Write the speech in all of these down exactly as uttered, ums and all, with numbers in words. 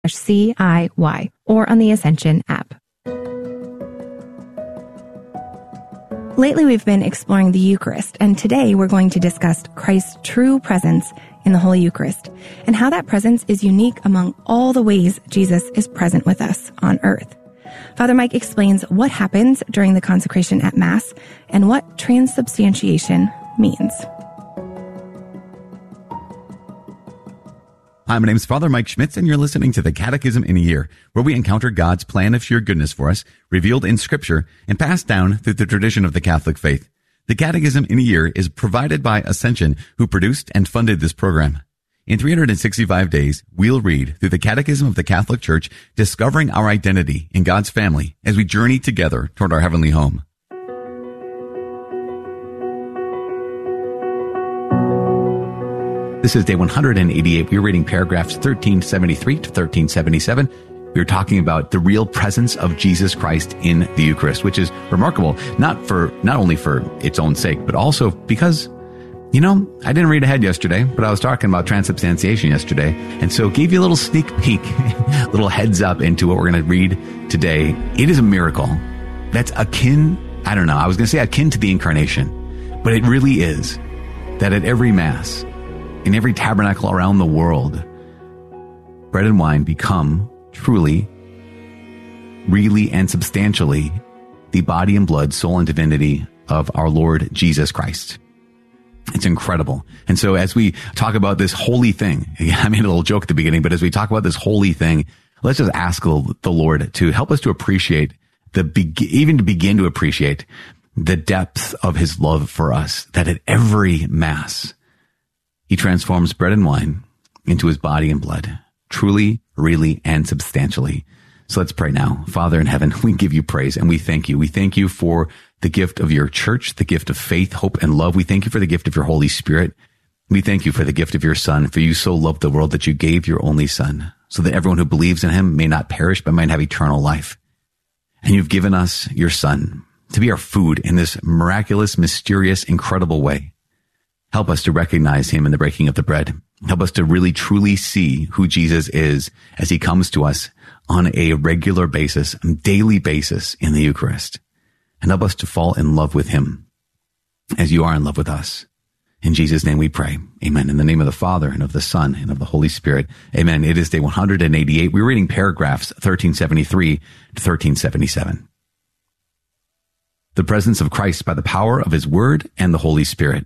C I Y or on the Ascension app. Lately, we've been exploring the Eucharist, and today we're going to discuss Christ's true presence in the Holy Eucharist and how that presence is unique among all the ways Jesus is present with us on earth. Father Mike explains what happens during the consecration at Mass and what transubstantiation means. Hi, my name is Father Mike Schmitz, and you're listening to the Catechism in a Year, where we encounter God's plan of sheer goodness for us, revealed in Scripture and passed down through the tradition of the Catholic faith. The Catechism in a Year is provided by Ascension, who produced and funded this program. In three hundred sixty-five days, we'll read through the Catechism of the Catholic Church, discovering our identity in God's family as we journey together toward our heavenly home. This is day one hundred eighty-eight. We're reading paragraphs thirteen seventy-three to thirteen seventy-seven. We're talking about the real presence of Jesus Christ in the Eucharist, which is remarkable, not for, not only for its own sake, but also because, you know, I didn't read ahead yesterday, but I was talking about transubstantiation yesterday. And so gave you a little sneak peek, a little heads up into what we're going to read today. It is a miracle that's akin, I don't know, I was going to say akin to the Incarnation, but it really is that at every Mass, in every tabernacle around the world, bread and wine become truly, really, and substantially the body and blood, soul and divinity of our Lord Jesus Christ. It's incredible. And so as we talk about this holy thing, I made a little joke at the beginning, but as we talk about this holy thing, let's just ask the Lord to help us to appreciate the, even to begin to appreciate the depth of his love for us, that at every Mass, he transforms bread and wine into his body and blood, truly, really, and substantially. So let's pray now. Father in heaven, we give you praise and we thank you. We thank you for the gift of your church, the gift of faith, hope, and love. We thank you for the gift of your Holy Spirit. We thank you for the gift of your Son, for you so loved the world that you gave your only Son, so that everyone who believes in him may not perish, but might have eternal life. And you've given us your Son to be our food in this miraculous, mysterious, incredible way. Help us to recognize him in the breaking of the bread. Help us to really truly see who Jesus is as he comes to us on a regular basis, a daily basis in the Eucharist. And help us to fall in love with him as you are in love with us. In Jesus' name we pray. Amen. In the name of the Father and of the Son and of the Holy Spirit. Amen. It is day one hundred eighty-eight. We're reading paragraphs thirteen seventy-three to thirteen seventy-seven. The presence of Christ by the power of his word and the Holy Spirit.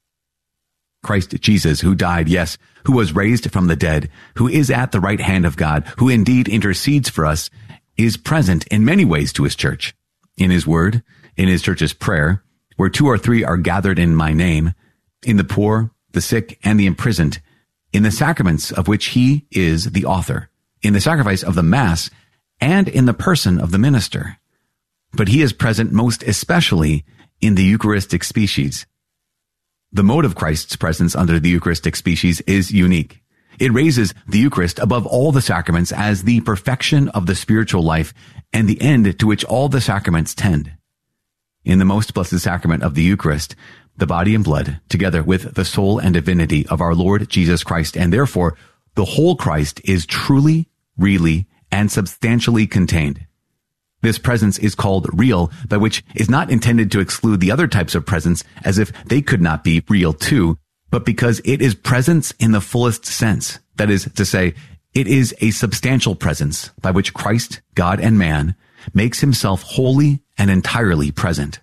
Christ Jesus, who died, yes, who was raised from the dead, who is at the right hand of God, who indeed intercedes for us, is present in many ways to his church. In his word, in his church's prayer, where two or three are gathered in my name, in the poor, the sick, and the imprisoned, in the sacraments of which he is the author, in the sacrifice of the Mass, and in the person of the minister. But he is present most especially in the Eucharistic species. The mode of Christ's presence under the Eucharistic species is unique. It raises the Eucharist above all the sacraments as the perfection of the spiritual life and the end to which all the sacraments tend. In the most blessed sacrament of the Eucharist, the body and blood, together with the soul and divinity of our Lord Jesus Christ, and therefore the whole Christ is truly, really, and substantially contained. This presence is called real, by which is not intended to exclude the other types of presence as if they could not be real too, but because it is presence in the fullest sense. That is to say, it is a substantial presence by which Christ, God and man, makes himself wholly and entirely present.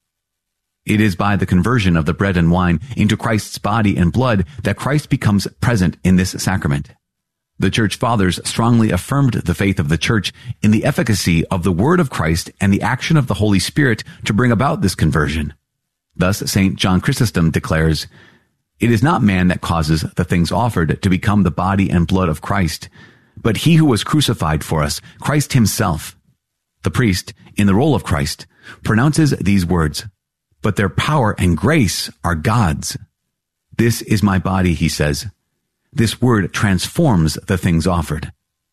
It is by the conversion of the bread and wine into Christ's body and blood that Christ becomes present in this sacrament. The Church Fathers strongly affirmed the faith of the Church in the efficacy of the Word of Christ and the action of the Holy Spirit to bring about this conversion. Thus, Saint John Chrysostom declares, "It is not man that causes the things offered to become the body and blood of Christ, but he who was crucified for us, Christ himself." The priest, in the role of Christ, pronounces these words, "But their power and grace are God's." "This is my body," he says. This word transforms the things offered.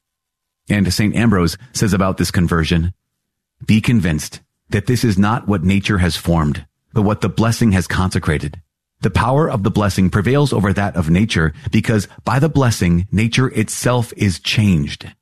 And Saint Ambrose says about this conversion, "Be convinced that this is not what nature has formed, but what the blessing has consecrated. The power of the blessing prevails over that of nature, because by the blessing, nature itself is changed.